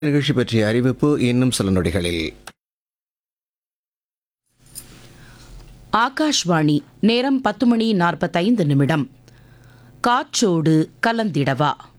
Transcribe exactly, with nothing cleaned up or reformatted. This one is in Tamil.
நிகழ்ச்சி பற்றிய அறிவிப்பு இன்னும் சில நொடிகளில். ஆகாஷ்வாணி. நேரம் பத்து மணி நாற்பத்தைந்து நிமிடம். காற்றோடு கலந்திடவா.